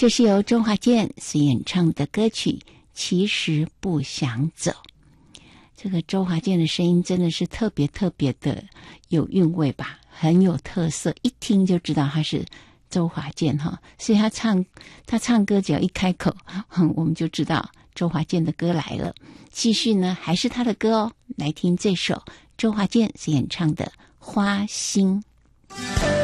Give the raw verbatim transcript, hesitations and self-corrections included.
这是由周华健所演唱的歌曲《其实不想走》。这个周华健的声音真的是特别特别的有韵味吧，很有特色，一听就知道他是周华健哈。所以他唱他唱歌只要一开口，我们就知道周华健的歌来了。继续呢，还是他的歌哦，来听这首周华健所演唱的《花心》。